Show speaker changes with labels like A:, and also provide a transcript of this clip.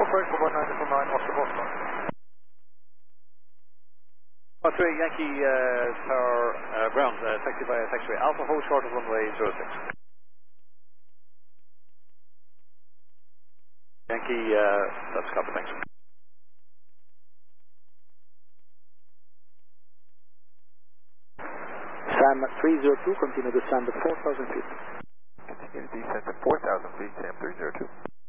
A: Corporation 1949, Oscar Boston.
B: 3 Yankee Tower ground, taxi by taxiway Alpha, hold short of runway 06. Yankee, that's copy, thanks.
C: Sam 302, continue descend at 4,000 feet.
A: Continue descent to 4,000 feet, Sam 302.